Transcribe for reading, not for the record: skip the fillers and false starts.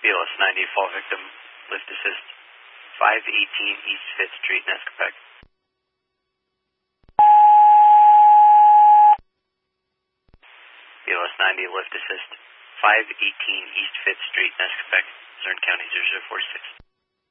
BLS 90, fall victim, lift assist, 518 East 5th Street, Nescopec. BLS 90, lift assist, 518 East 5th Street, Nescopec, Luzerne County 0046.